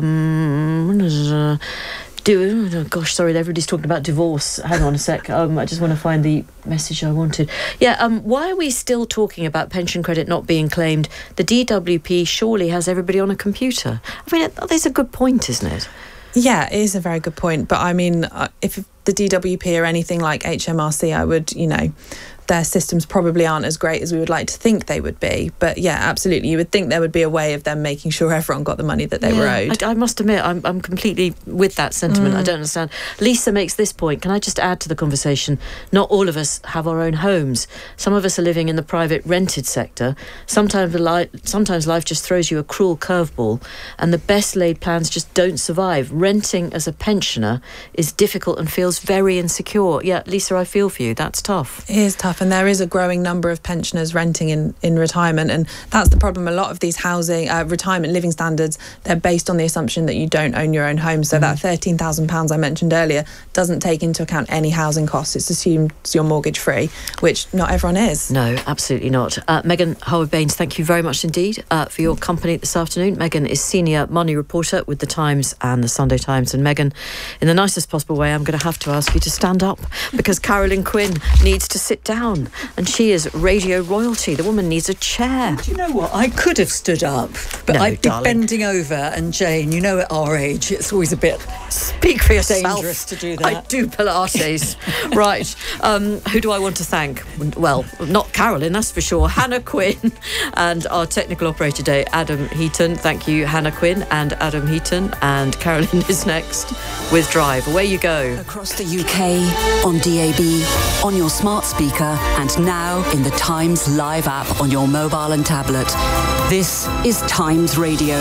Speaker 2: Gosh, sorry, everybody's talking about divorce. Hang on a sec. I just want to find the message I wanted. Yeah, why are we still talking about pension credit not being claimed? The DWP surely has everybody on a computer. I mean, there's a good point, isn't it?
Speaker 14: Yeah, it is a very good point. But I mean, if the DWP are anything like HMRC, I would, their systems probably aren't as great as we would like to think they would be. But yeah, absolutely, you would think there would be a way of them making sure everyone got the money that they were owed.
Speaker 2: I must admit, I'm completely with that sentiment. I don't understand. Lisa makes this point. Can I just add to the conversation? Not all of us have our own homes. Some of us are living in the private rented sector. Sometimes life just throws you a cruel curveball, and the best laid plans just don't survive. Renting as a pensioner is difficult and feels very insecure. Yeah, Lisa, I feel for you. That's tough.
Speaker 14: It is tough. And there is a growing number of pensioners renting in retirement, and that's the problem. A lot of these housing retirement living standards, they're based on the assumption that you don't own your own home. So that £13,000 I mentioned earlier doesn't take into account any housing costs. It's assumed you're mortgage free, which not everyone is.
Speaker 2: No, absolutely not. Megan Howard-Baines, thank you very much indeed for your company this afternoon. Megan is senior money reporter with The Times and The Sunday Times. And Megan, in the nicest possible way, I'm going to have to ask you to stand up because Carolyn Quinn needs to sit down. down, and she is radio royalty. The woman needs a chair.
Speaker 15: Do you know what? I could have stood up, but I'd be bending over. And Jane, you know, at our age, it's always a bit
Speaker 2: speak for yourself.
Speaker 15: Dangerous to do that.
Speaker 2: I do Pilates. Right. Who do I want to thank? Well, not Carolyn, that's for sure. Hannah Quinn and our technical operator today, Adam Heaton. Thank you, Hannah Quinn and Adam Heaton. And Carolyn is next with Drive. Away you go.
Speaker 8: Across the UK, on DAB, on your smart speaker, and now in the Times Live app on your mobile and tablet. This is Times Radio.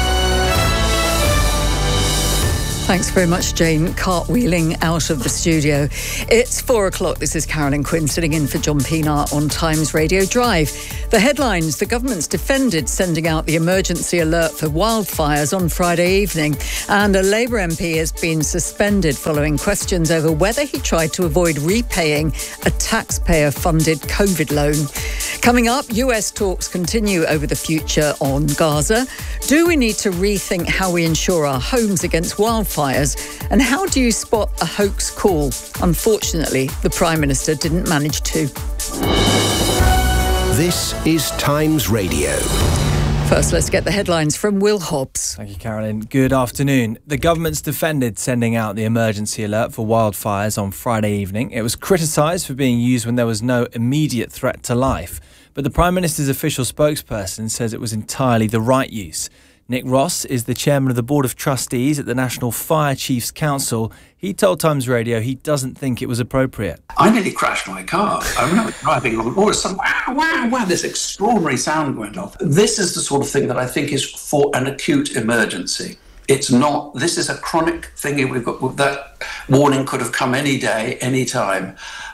Speaker 15: Thanks very much, Jane, cartwheeling out of the studio. It's 4 o'clock. This is Carolyn Quinn sitting in for John Pienaar on Times Radio Drive. The headlines: the government's defended sending out the emergency alert for wildfires on Friday evening, and a Labour MP has been suspended following questions over whether he tried to avoid repaying a taxpayer-funded COVID loan. Coming up, US talks continue over the future on Gaza. Do we need to rethink how we insure our homes against wildfires? And how do you spot a hoax call? Unfortunately, the Prime Minister didn't manage to.
Speaker 3: This is Times Radio.
Speaker 15: First, let's get the headlines from Will Hobbs.
Speaker 4: Thank you, Carolyn. Good afternoon. The government's defended sending out the emergency alert for wildfires on Friday evening. It was criticised for being used when there was no immediate threat to life. But the Prime Minister's official spokesperson says it was entirely the right use. Nick Ross is the chairman of the Board of Trustees at the National Fire Chiefs Council. He told Times Radio he doesn't think it was appropriate.
Speaker 16: I nearly crashed my car. I remember driving along, all of a sudden, wow, this extraordinary sound went off. This is the sort of thing that I think is for an acute emergency. It's not, this is a chronic thing. We've got that warning could have come any day, any time.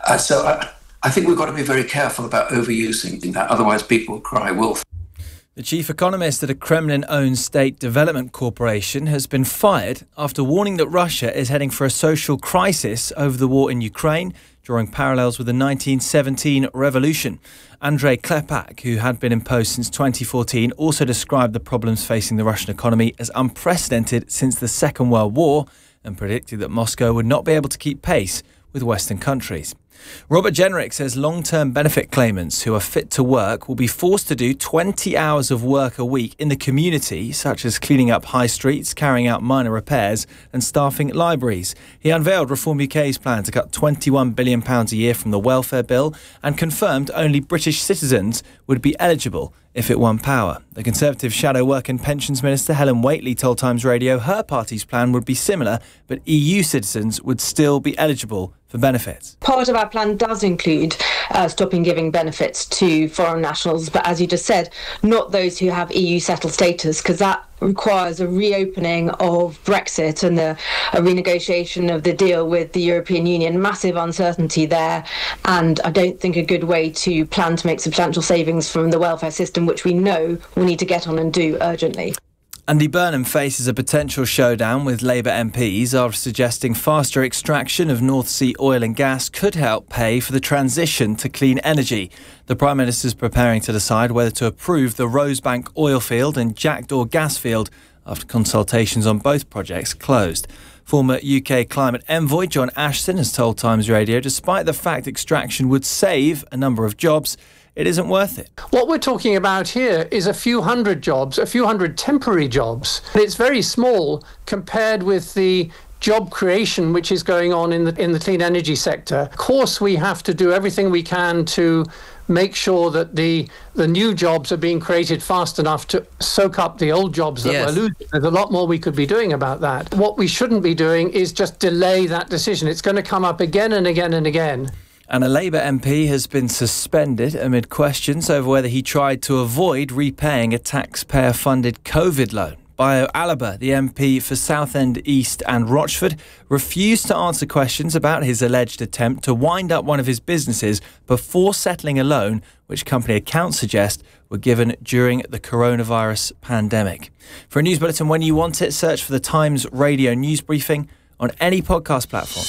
Speaker 16: So I think we've got to be very careful about overusing that. Otherwise, people will cry wolf.
Speaker 4: The chief economist at a Kremlin-owned state development corporation has been fired after warning that Russia is heading for a social crisis over the war in Ukraine, drawing parallels with the 1917 revolution. Andrei Klepak, who had been in post since 2014, also described the problems facing the Russian economy as unprecedented since the Second World War and predicted that Moscow would not be able to keep pace with Western countries. Robert Jenrick says long-term benefit claimants who are fit to work will be forced to do 20 hours of work a week in the community, such as cleaning up high streets, carrying out minor repairs and staffing libraries. He unveiled Reform UK's plan to cut £21 billion a year from the welfare bill and confirmed only British citizens would be eligible if it won power. The Conservative Shadow Work and Pensions Minister Helen Whately told Times Radio her party's plan would be similar, but EU citizens would still be eligible for benefits.
Speaker 17: Part of our plan does include stopping giving benefits to foreign nationals, but as you just said, not those who have EU settled status, because that requires a reopening of Brexit and a renegotiation of the deal with the European Union. Massive uncertainty there, and I don't think a good way to plan to make substantial savings from the welfare system, which we know we need to get on and do urgently.
Speaker 4: Andy Burnham faces a potential showdown with Labour MPs after suggesting faster extraction of North Sea oil and gas could help pay for the transition to clean energy. The Prime Minister is preparing to decide whether to approve the Rosebank oil field and Jackdaw gas field after consultations on both projects closed. Former UK climate envoy John Ashton has told Times Radio despite the fact extraction would save a number of jobs, it isn't worth it.
Speaker 18: What we're talking about here is a few hundred jobs, a few hundred temporary jobs. It's very small compared with the job creation which is going on in the clean energy sector. Of course, we have to do everything we can to make sure that the new jobs are being created fast enough to soak up the old jobs that we're losing. There's a lot more we could be doing about that. What we shouldn't be doing is just delay that decision. It's going to come up again and again and again.
Speaker 4: And a Labour MP has been suspended amid questions over whether he tried to avoid repaying a taxpayer-funded COVID loan. Bayo Alaba, the MP for Southend East and Rochford, refused to answer questions about his alleged attempt to wind up one of his businesses before settling a loan which company accounts suggest were given during the coronavirus pandemic. For a news bulletin when you want it, search for the Times Radio News Briefing on any podcast platform.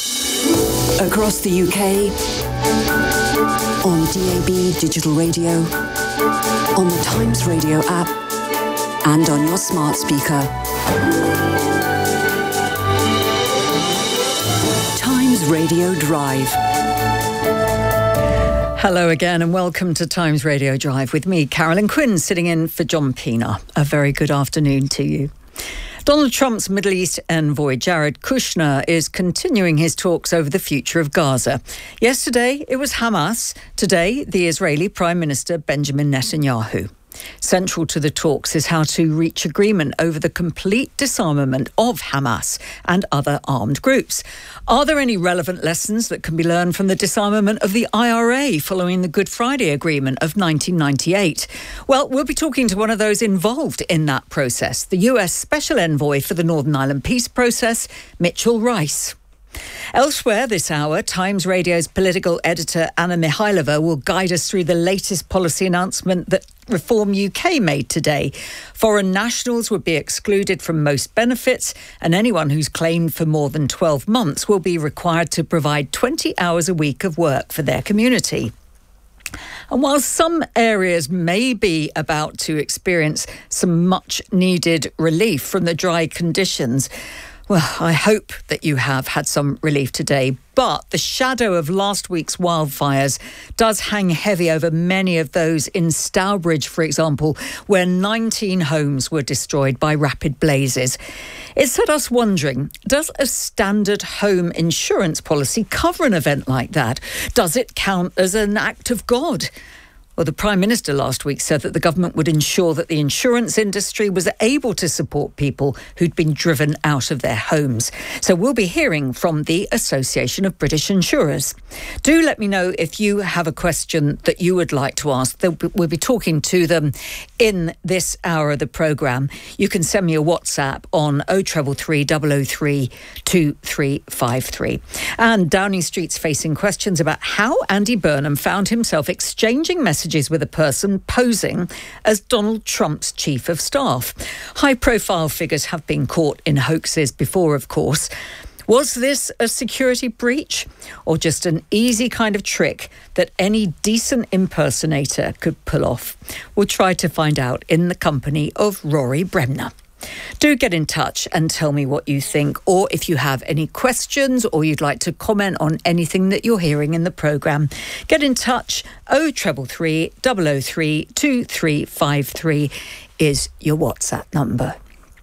Speaker 8: Across the UK, on DAB digital radio, on the Times Radio app, and on your smart speaker. Times Radio Drive.
Speaker 15: Hello again and welcome to Times Radio Drive with me, Carolyn Quinn, sitting in for John Pienaar. A very good afternoon to you. Donald Trump's Middle East envoy Jared Kushner is continuing his talks over the future of Gaza. Yesterday it was Hamas, today the Israeli Prime Minister Benjamin Netanyahu. Central to the talks is how to reach agreement over the complete disarmament of Hamas and other armed groups. Are there any relevant lessons that can be learned from the disarmament of the IRA following the Good Friday Agreement of 1998? Well, we'll be talking to one of those involved in that process, the US Special Envoy for the Northern Ireland Peace Process, Mitchell Rice. Elsewhere this hour, Times Radio's political editor Anna Mihailova will guide us through the latest policy announcement that Reform UK made today. Foreign nationals would be excluded from most benefits, and anyone who's claimed for more than 12 months will be required to provide 20 hours a week of work for their community. And while some areas may be about to experience some much needed relief from the dry conditions, well, I hope that you have had some relief today, but the shadow of last week's wildfires does hang heavy over many of those in Stourbridge, for example, where 19 homes were destroyed by rapid blazes. It set us wondering, does a standard home insurance policy cover an event like that? Does it count as an act of God? Well, the Prime Minister last week said that the government would ensure that the insurance industry was able to support people who'd been driven out of their homes. So we'll be hearing from the Association of British Insurers. Do let me know if you have a question that you would like to ask. We'll be talking to them in this hour of the programme. You can send me a WhatsApp on 0333 003 2353. And Downing Street's facing questions about how Andy Burnham found himself exchanging messages with a person posing as Donald Trump's chief of staff. High-profile figures have been caught in hoaxes before, of course. Was this a security breach or just an easy kind of trick that any decent impersonator could pull off? We'll try to find out in the company of Rory Bremner. Do get in touch and tell me what you think, or if you have any questions or you'd like to comment on anything that you're hearing in the programme. Get in touch. 0333 003 2353 is your WhatsApp number.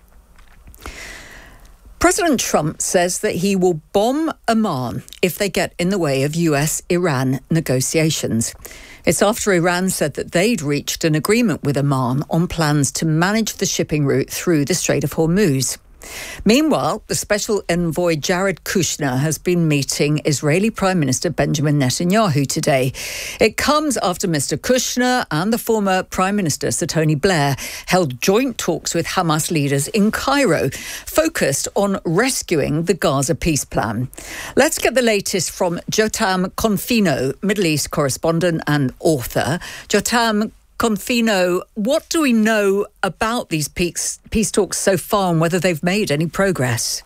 Speaker 15: President Trump says that he will bomb Oman if they get in the way of US-Iran negotiations. It's after Iran said that they'd reached an agreement with Oman on plans to manage the shipping route through the Strait of Hormuz. Meanwhile, the Special Envoy Jared Kushner has been meeting Israeli Prime Minister Benjamin Netanyahu today. It comes after Mr. Kushner and the former Prime Minister, Sir Tony Blair, held joint talks with Hamas leaders in Cairo, focused on rescuing the Gaza peace plan. Let's get the latest from Jotam Confino, Middle East correspondent and author. Jotam Confino, what do we know about these peace talks so far and whether they've made any progress?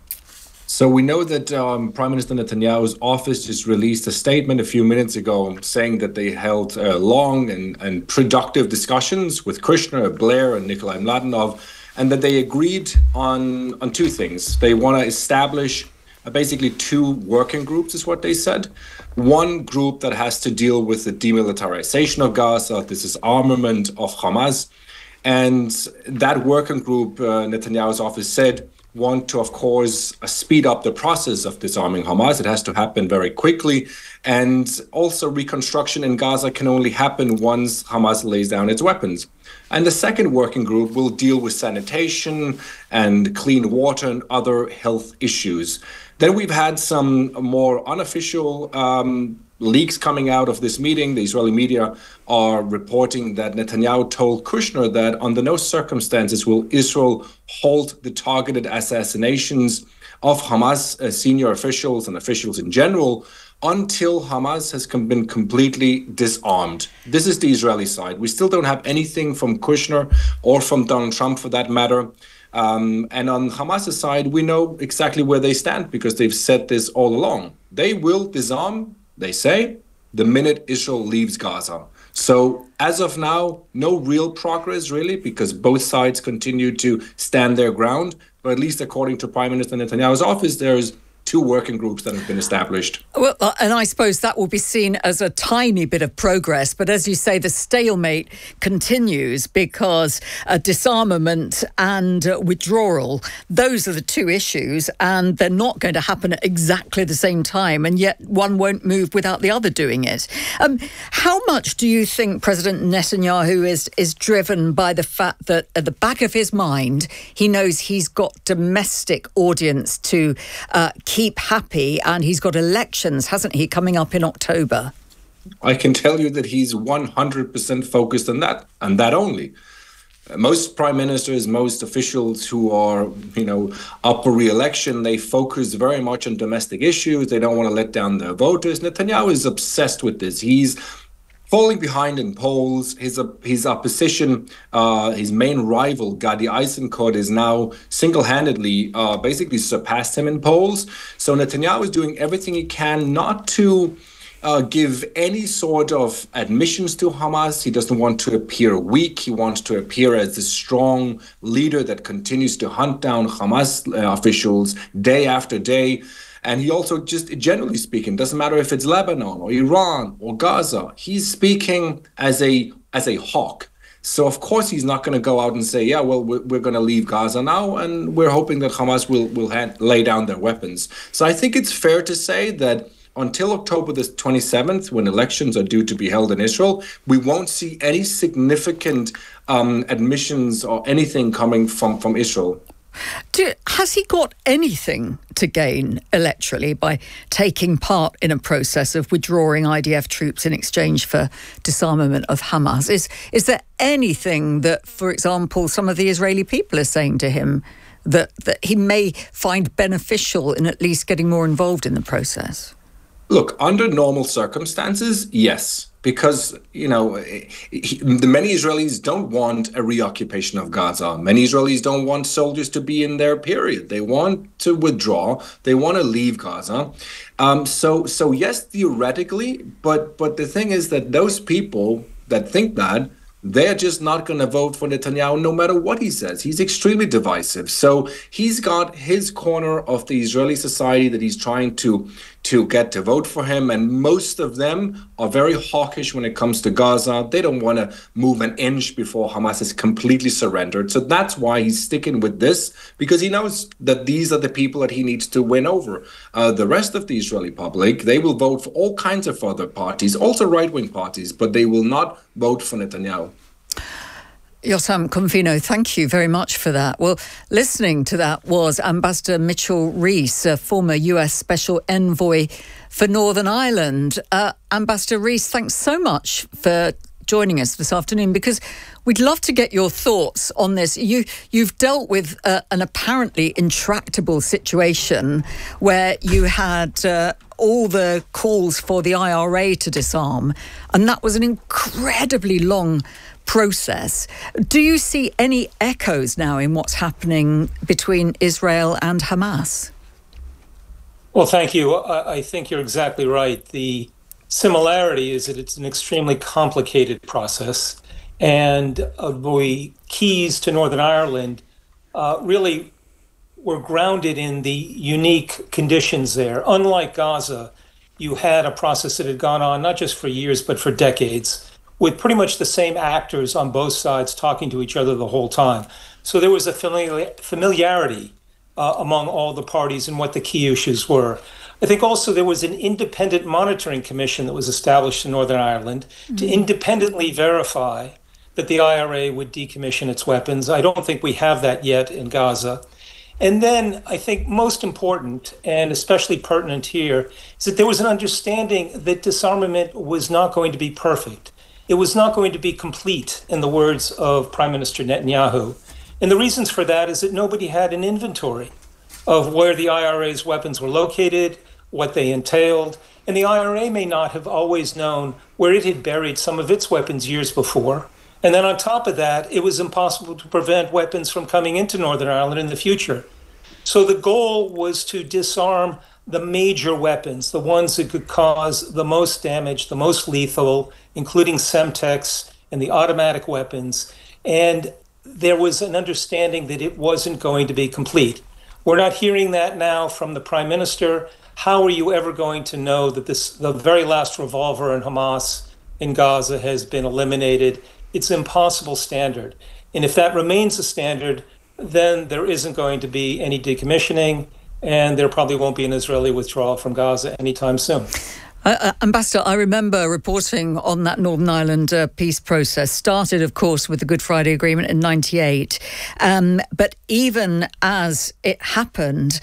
Speaker 19: So we know that Prime Minister Netanyahu's office just released a statement a few minutes ago saying that they held long and productive discussions with Kushner, Blair and Nikolai Mladenov, and that they agreed on two things. They want to establish basically two working groups, is what they said. One group that has to deal with the demilitarization of Gaza, this is armament of Hamas. And that working group, Netanyahu's office said, want to, of course, speed up the process of disarming Hamas. It has to happen very quickly. And also reconstruction in Gaza can only happen once Hamas lays down its weapons. And the second working group will deal with sanitation and clean water and other health issues. Then we've had some more unofficial leaks coming out of this meeting. The Israeli media are reporting that Netanyahu told Kushner that under no circumstances will Israel halt the targeted assassinations of Hamas senior officials and officials in general until Hamas has been completely disarmed. This is the Israeli side. We still don't have anything from Kushner or from Donald Trump for that matter. And on Hamas's side, we know exactly where they stand because they've said this all along. They will disarm, they say, the minute Israel leaves Gaza. So as of now, no real progress really, because both sides continue to stand their ground. But at least according to Prime Minister Netanyahu's office, there's 2 working groups that have been established.
Speaker 15: Well, and I suppose that will be seen as a tiny bit of progress. But as you say, the stalemate continues because disarmament and withdrawal, those are the 2 issues, and they're not going to happen at exactly the same time. And yet one won't move without the other doing it. How much do you think President Netanyahu is driven by the fact that at the back of his mind, he knows he's got domestic audience to keep happy, and he's got elections, hasn't he, coming up in October?
Speaker 19: I can tell you that he's 100% focused on that, and that only. Most prime ministers, most officials who are, up for re-election, they focus very much on domestic issues. They don't want to let down their voters. Netanyahu is obsessed with this. He's falling behind in polls. His opposition, his main rival, Gadi Eisenkot, is now single-handedly basically surpassed him in polls. So Netanyahu is doing everything he can not to give any sort of admissions to Hamas. He doesn't want to appear weak. He wants to appear as the strong leader that continues to hunt down Hamas officials day after day. And he also, just generally speaking, doesn't matter if it's Lebanon or Iran or Gaza, he's speaking as a hawk. So, of course, he's not going to go out and say, yeah, well, we're going to leave Gaza now, and we're hoping that Hamas will lay down their weapons. So I think it's fair to say that until October the 27th, when elections are due to be held in Israel, we won't see any significant admissions or anything coming from Israel.
Speaker 15: Has he got anything to gain electorally by taking part in a process of withdrawing IDF troops in exchange for disarmament of Hamas? Is there anything that, for example, some of the Israeli people are saying to him that he may find beneficial in at least getting more involved in the process?
Speaker 19: Look, under normal circumstances, yes. Because, the many Israelis don't want a reoccupation of Gaza. Many Israelis don't want soldiers to be in there, period. They want to withdraw. They want to leave Gaza. So yes, theoretically, but the thing is that those people that think that, they're just not going to vote for Netanyahu no matter what he says. He's extremely divisive. So he's got his corner of the Israeli society that he's trying to get to vote for him. And most of them are very hawkish when it comes to Gaza. They don't want to move an inch before Hamas is completely surrendered. So that's why he's sticking with this, because he knows that these are the people that he needs to win over. The rest of the Israeli public, they will vote for all kinds of other parties, also right-wing parties, but they will not vote for Netanyahu.
Speaker 15: Yotam Confino, thank you very much for that. Well, listening to that was Ambassador Mitchell Rees, a former US Special Envoy for Northern Ireland. Ambassador Rees, thanks so much for joining us this afternoon, because we'd love to get your thoughts on this. You've dealt with an apparently intractable situation where you had all the calls for the IRA to disarm, and that was an incredibly long process. Do you see any echoes now in what's happening between Israel and Hamas?
Speaker 20: Well, thank you. I think you're exactly right. The similarity is that it's an extremely complicated process, and the keys to Northern Ireland really were grounded in the unique conditions there. Unlike Gaza, you had a process that had gone on not just for years, but for decades, with pretty much the same actors on both sides talking to each other the whole time. So there was a familiarity among all the parties and what the key issues were. I think also there was an independent monitoring commission that was established in Northern Ireland to independently verify that the IRA would decommission its weapons. I don't think we have that yet in Gaza. And then I think most important, and especially pertinent here, is that there was an understanding that disarmament was not going to be perfect. It was not going to be complete, in the words of Prime Minister Netanyahu. And the reasons for that is that nobody had an inventory of where the IRA's weapons were located, what they entailed. And the IRA may not have always known where it had buried some of its weapons years before. And then on top of that, it was impossible to prevent weapons from coming into Northern Ireland in the future. So the goal was to disarm the major weapons, the ones that could cause the most damage, the most lethal, including Semtex and the automatic weapons. And there was an understanding that it wasn't going to be complete. We're not hearing that now from the Prime Minister. How are you ever going to know that the very last revolver in Hamas in Gaza has been eliminated? It's an impossible standard. And if that remains a standard, then there isn't going to be any decommissioning, and there probably won't be an Israeli withdrawal from Gaza anytime soon.
Speaker 15: Ambassador, I remember reporting on that Northern Ireland peace process. Started, of course, with the Good Friday Agreement in 1998. But even as it happened,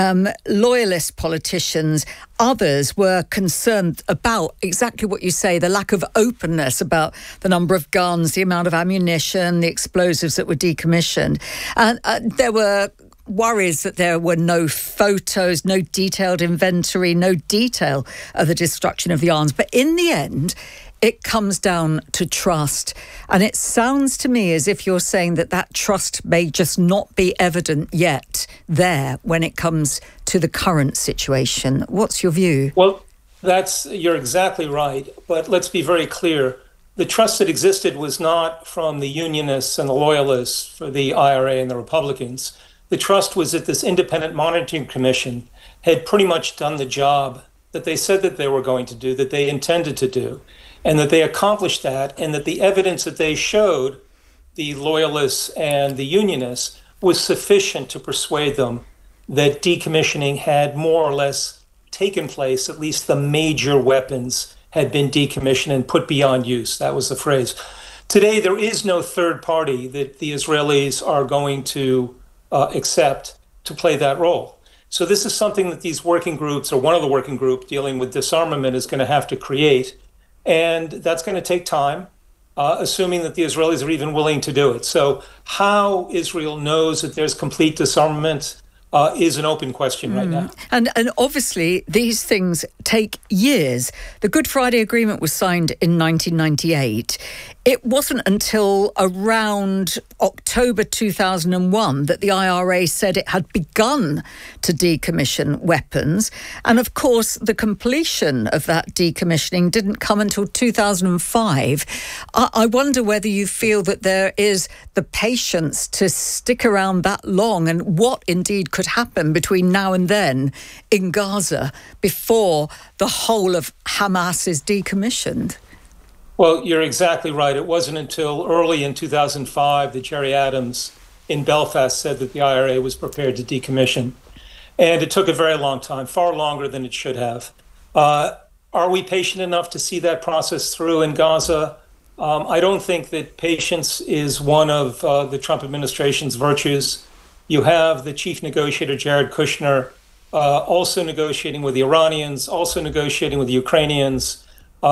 Speaker 15: loyalist politicians, others were concerned about exactly what you say, the lack of openness about the number of guns, the amount of ammunition, the explosives that were decommissioned. And there were worries that there were no photos, no detailed inventory, no detail of the destruction of the arms. But in the end, it comes down to trust. And it sounds to me as if you're saying that that trust may just not be evident yet there when it comes to the current situation. What's your view?
Speaker 20: Well, you're exactly right. But let's be very clear. The trust that existed was not from the Unionists and the Loyalists for the IRA and the Republicans. The trust was that this independent monitoring commission had pretty much done the job that they said that they were going to do, that they intended to do, and that they accomplished that, and that the evidence that they showed, the loyalists and the unionists, was sufficient to persuade them that decommissioning had more or less taken place, at least the major weapons had been decommissioned and put beyond use. That was the phrase. Today, there is no third party that the Israelis are going to accept to play that role. So this is something that these working groups, or one of the working groups dealing with disarmament, is going to have to create. And that's going to take time, assuming that the Israelis are even willing to do it. So how Israel knows that there's complete disarmament is an open question right now.
Speaker 15: And obviously, these things take years. The Good Friday Agreement was signed in 1998. It wasn't until around October 2001 that the IRA said it had begun to decommission weapons. And of course, the completion of that decommissioning didn't come until 2005. I wonder whether you feel that there is the patience to stick around that long, and what indeed could happen between now and then in Gaza before the whole of Hamas is decommissioned.
Speaker 20: Well, you're exactly right. It wasn't until early in 2005 that Gerry Adams in Belfast said that the IRA was prepared to decommission. And it took a very long time, far longer than it should have. Are we patient enough to see that process through in Gaza? I don't think that patience is one of the Trump administration's virtues. You have the chief negotiator, Jared Kushner, also negotiating with the Iranians, also negotiating with the Ukrainians.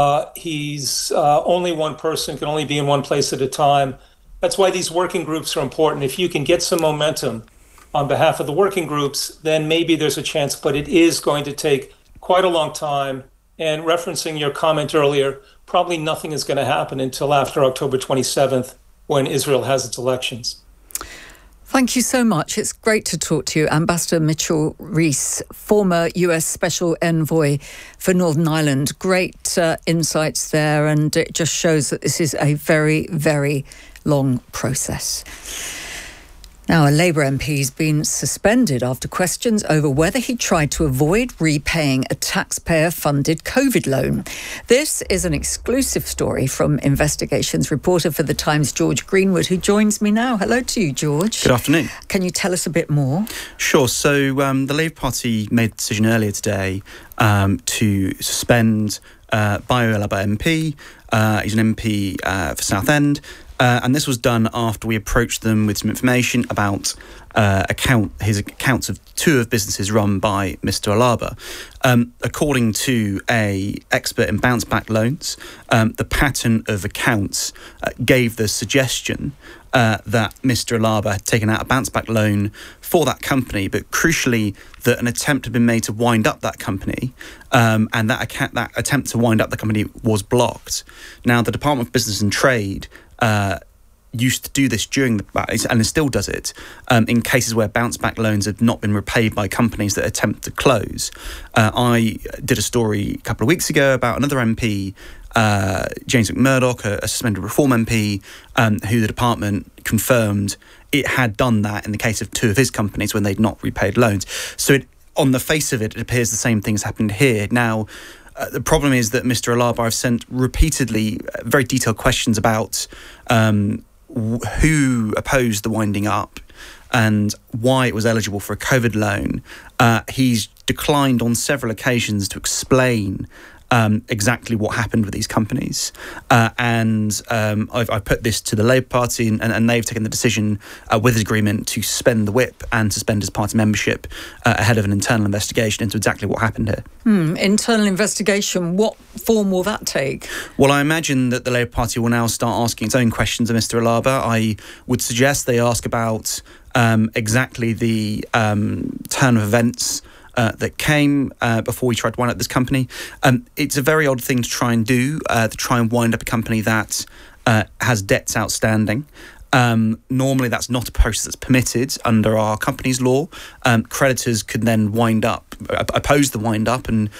Speaker 20: He's only one person, can only be in one place at a time. That's why these working groups are important. If you can get some momentum on behalf of the working groups, then maybe there's a chance, but it is going to take quite a long time. And referencing your comment earlier, probably nothing is going to happen until after October 27th, when Israel has its elections.
Speaker 15: Thank you so much. It's great to talk to you. Ambassador Mitchell Reiss, former US Special Envoy for Northern Ireland. Great insights there, and it just shows that this is a very, very long process. Now, a Labour MP has been suspended after questions over whether he tried to avoid repaying a taxpayer-funded COVID loan. This is an exclusive story from Investigations reporter for The Times, George Greenwood, who joins me now. Hello to you, George.
Speaker 21: Good afternoon.
Speaker 15: Can you tell us a bit more?
Speaker 21: Sure. So the Labour Party made a decision earlier today to suspend Bayo El-Abba MP. He's an MP for Southend. And this was done after we approached them with some information about his accounts of two of businesses run by Mr. El-Abba. According to an expert in bounce back loans, the pattern of accounts gave the suggestion that Mr. El-Abba had taken out a bounce back loan for that company, but crucially that an attempt had been made to wind up that company, and that attempt to wind up the company was blocked. Now, the Department of Business and Trade used to do this during and it still does it in cases where bounce back loans have not been repaid by companies that attempt to close. I did a story a couple of weeks ago about another MP James McMurdoch, a suspended Reform MP, who the department confirmed it had done that in the case of 2 of his companies when they'd not repaid loans. So on the face of it, it appears the same thing's happened here. Now, the problem is that Mr. Alaba have sent repeatedly very detailed questions about who opposed the winding up and why it was eligible for a COVID loan. He's declined on several occasions to explain exactly what happened with these companies. And I've put this to the Labour Party, and they've taken the decision with his agreement to suspend the whip and suspend his party membership ahead of an internal investigation into exactly what happened here.
Speaker 15: Internal investigation, what form will that take?
Speaker 21: Well, I imagine that the Labour Party will now start asking its own questions of Mr. Alaba. I would suggest they ask about exactly the turn of events that came before we tried to wind up this company. It's a very odd thing to try and do, to try and wind up a company that has debts outstanding. Normally that's not a process that's permitted under our company's law. Creditors could then oppose the wind up and